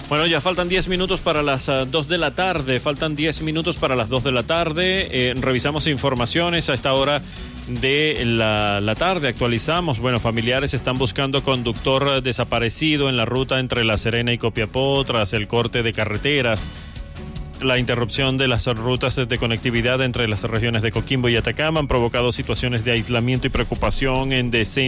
Bueno, ya faltan 10 minutos para las 2 de la tarde. Faltan 10 minutos para las 2 de la tarde. Revisamos informaciones a esta hora de la tarde. Actualizamos. Bueno, familiares están buscando conductor desaparecido en la ruta entre La Serena y Copiapó tras el corte de carreteras. La interrupción de las rutas de conectividad entre las regiones de Coquimbo y Atacama han provocado situaciones de aislamiento y preocupación en decenas